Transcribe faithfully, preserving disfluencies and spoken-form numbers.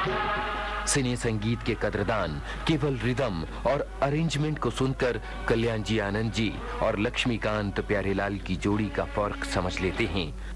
सिने संगीत के कदरदान केवल रिदम और अरेंजमेंट को सुनकर कल्याण जी आनंद जी और लक्ष्मीकांत प्यारेलाल की जोड़ी का फर्क समझ लेते हैं।